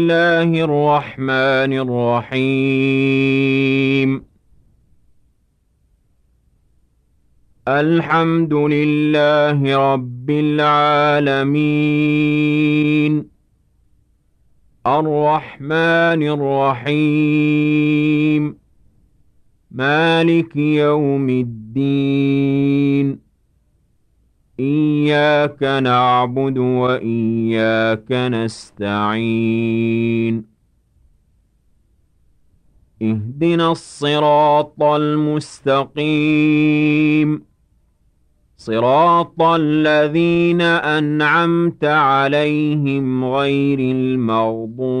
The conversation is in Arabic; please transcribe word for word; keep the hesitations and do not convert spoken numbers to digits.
الله الرحمن الرحيم الحمد لله رب العالمين الرحمن الرحيم مالك يوم الدين إياك نعبد وإياك نستعين اهدنا الصراط المستقيم صراط الذين أنعمت عليهم غير المغضوب